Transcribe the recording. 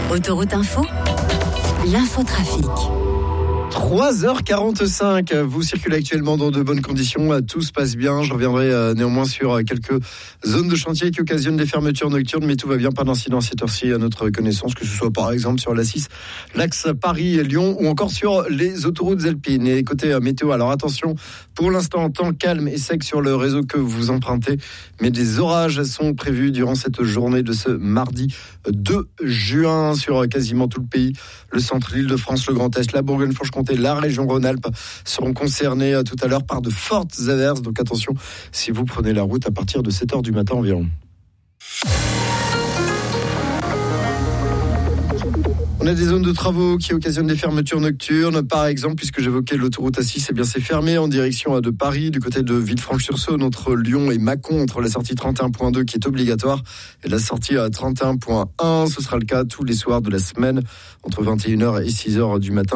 Autoroute Info, l'infotrafic. 3h45, vous circulez actuellement dans de bonnes conditions, tout se passe bien. Je reviendrai néanmoins sur quelques zones de chantier qui occasionnent des fermetures nocturnes, mais tout va bien, pas d'incident à cette heure-ci à notre connaissance, que ce soit par exemple sur l'A6, l'axe Paris-Lyon ou encore sur les autoroutes alpines. Et côté météo, alors attention, pour l'instant, temps calme et sec sur le réseau que vous empruntez, mais des orages sont prévus durant cette journée de ce mardi 2 juin sur quasiment tout le pays. Le centre, l'Île-de-France, le Grand Est, la Bourgogne-Franche-Comté, la région Rhône-Alpes seront concernés tout à l'heure par de fortes averses. Donc attention si vous prenez la route à partir de 7h du matin environ. On a des zones de travaux qui occasionnent des fermetures nocturnes. Par exemple, puisque j'évoquais l'autoroute A6, eh bien c'est fermé en direction de Paris, du côté de Villefranche-sur-Saône, entre Lyon et Mâcon, entre la sortie 31.2 qui est obligatoire et la sortie à 31.1. Ce sera le cas tous les soirs de la semaine, entre 21h et 6h du matin.